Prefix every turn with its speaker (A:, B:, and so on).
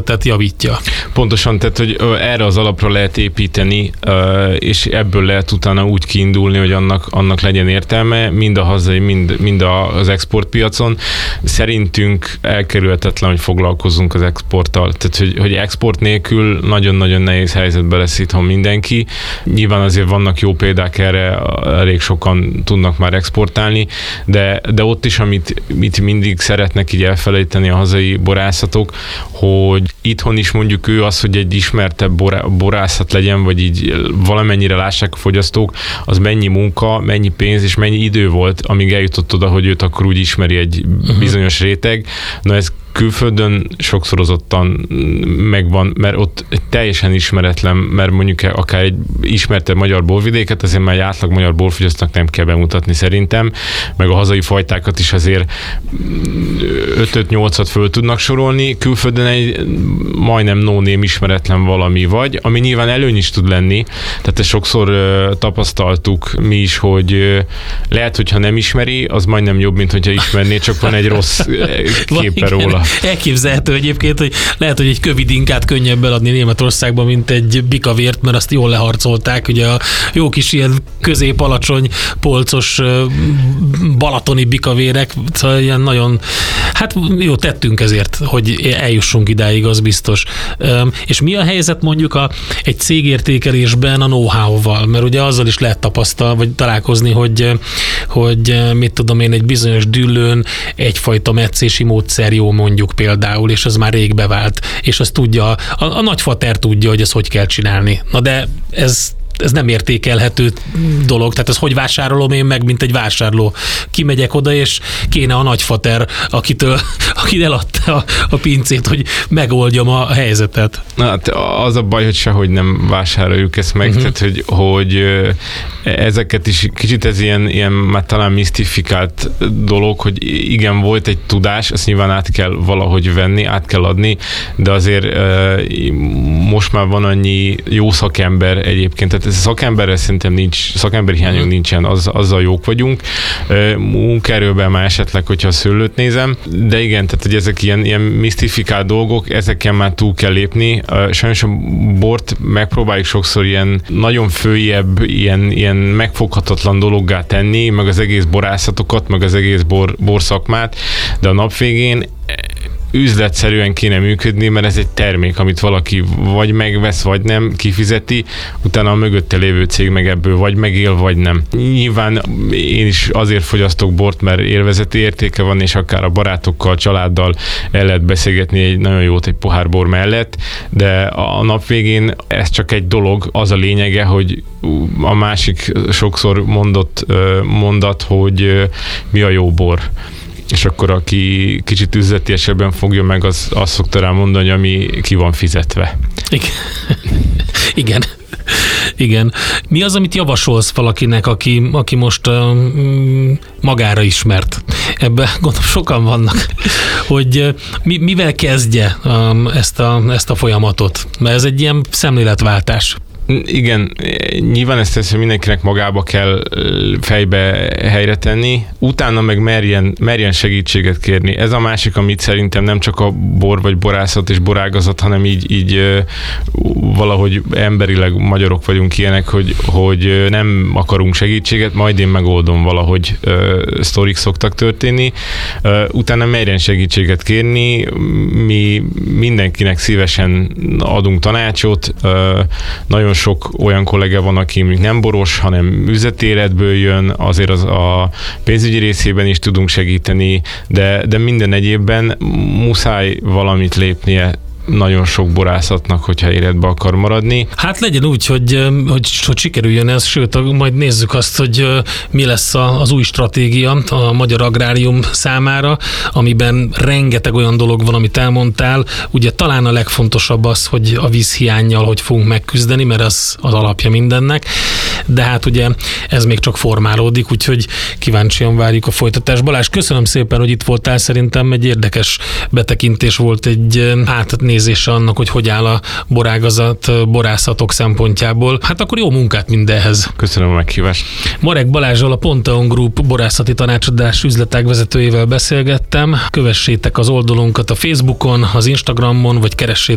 A: helyzetet javítja.
B: Pontosan, tehát hogy erre az alapra lehet építeni, és ebből lehet utána úgy kiindulni, hogy annak legyen értelme, mind a hazai, mind az exportpiacon. Szerintünk elkerülhetetlen, hogy foglalkozzunk az exporttal. Tehát, hogy export nélkül nagyon-nagyon nehéz helyzetbe lesz itthon mindenki. Nyilván azért vannak jó példák erre, elég sokan tudnak már exportálni, de ott is, amit mindig szeretnek így elfelejteni a hazai borászatok, hogy itthon is mondjuk ő az, hogy egy ismertebb borászat legyen, vagy így valamennyire lássák a fogyasztók, az mennyi munka, mennyi pénz és mennyi idő volt, amíg eljutott oda, hogy őt akkor úgy ismeri egy bizonyos réteg. Na ez külföldön sokszorozottan megvan, mert ott teljesen ismeretlen, mert mondjuk akár egy ismertebb magyar borvidéket, azért már egy átlag magyar borfogyasztónak nem kell bemutatni szerintem, meg a hazai fajtákat is azért 5-8-at föl tudnak sorolni, külföldön egy majdnem no-name ismeretlen valami vagy, ami nyilván előny is tud lenni, tehát ezt sokszor tapasztaltuk mi is, hogy lehet, hogyha nem ismeri, az majdnem jobb, mint hogyha ismerné, csak van egy rossz képe róla.
A: Elképzelhető egyébként, hogy lehet, hogy egy kövedinkát könnyebb eladni Németországban, mint egy bikavért, mert azt jól leharcolták. Ugye a jó kis ilyen közép-alacsony, polcos balatoni bikavérek, szóval ilyen nagyon, hát jó tettünk ezért, hogy eljussunk idáig, az biztos. És mi a helyzet mondjuk egy cégértékelésben a know-how-val? Mert ugye azzal is lehet vagy találkozni, hogy mit tudom én, egy bizonyos düllőn egyfajta metszési módszer jó mondjuk például, és az már rég bevált, és azt tudja, a nagyfater tudja, hogy ezt hogy kell csinálni. Na de ez nem értékelhető dolog, tehát ez hogy vásárolom én meg, mint egy vásárló. Kimegyek oda, és kéne a nagyfater, aki eladta a pincét, hogy megoldjam a helyzetet.
B: Na, hát az a baj, hogy sehogy nem vásároljuk ezt meg, tehát hogy ezeket is kicsit ez ilyen már talán misztifikált dolog, hogy igen, volt egy tudás, ezt nyilván át kell valahogy venni, át kell adni, de azért most már van annyi jó szakember egyébként, tehát ez a szakemberrel szerintem szakemberi hiányunk nincsen, azzal jók vagyunk. Munkaerőben már esetleg, hogyha a szőlőt nézem, de igen, tehát hogy ezek ilyen misztifikált dolgok, ezeken már túl kell lépni. Sajnos a bort megpróbáljuk sokszor ilyen nagyon följebb, ilyen megfoghatatlan dologgá tenni, meg az egész borászatokat, meg az egész borszakmát, de a nap végén üzletszerűen kéne működni, mert ez egy termék, amit valaki vagy megvesz, vagy nem, kifizeti, utána a mögötte lévő cég meg ebből vagy megél, vagy nem. Nyilván én is azért fogyasztok bort, mert élvezeti értéke van, és akár a barátokkal, családdal el lehet beszélgetni egy nagyon jót egy pohár bor mellett, de a nap végén ez csak egy dolog, az a lényege, hogy a másik sokszor mondott mondat, hogy mi a jó bor. És akkor aki kicsit üzletiesebben fogja meg, az azt szokta rá mondani, ami ki van fizetve.
A: Igen. Mi az, amit javasolsz valakinek, aki most magára ismert? Ebben gondolom sokan vannak, hogy mivel kezdje ezt a folyamatot? Mert ez egy ilyen szemléletváltás.
B: Igen, nyilván ezt mindenkinek magába kell fejbe helyre tenni, utána meg merjen segítséget kérni. Ez a másik, amit szerintem nem csak a bor vagy borászat és borágazat, hanem így valahogy emberileg magyarok vagyunk ilyenek, hogy nem akarunk segítséget, majd én megoldom valahogy, sztorik szoktak történni. Utána merjen segítséget kérni, mi mindenkinek szívesen adunk tanácsot, nagyon sok olyan kollega van, aki nem boros, hanem üzleti életből jön, azért a pénzügyi részében is tudunk segíteni, de minden egyébben muszáj valamit lépnie nagyon sok borászatnak, hogyha életbe akar maradni.
A: Hát legyen úgy, hogy sikerüljön ez, sőt, majd nézzük azt, hogy mi lesz az új stratégia a magyar agrárium számára, amiben rengeteg olyan dolog van, amit elmondtál. Ugye talán a legfontosabb az, hogy a vízhiánnyal hogy fogunk megküzdeni, mert az alapja mindennek, de hát ugye ez még csak formálódik, úgyhogy kíváncsian várjuk a folytatást. Balázs, köszönöm szépen, hogy itt voltál, szerintem egy érdekes betekintés volt, egy nézése annak, hogy áll a borágazat, borászatok szempontjából. Hát akkor jó munkát mindenhez.
B: Köszönöm a meghívást.
A: Marek Balázsral, a Ponteon Group borászati tanácsadás üzletág vezetőjével beszélgettem. Kövessétek az oldalunkat a Facebookon, az Instagramon, vagy keressétek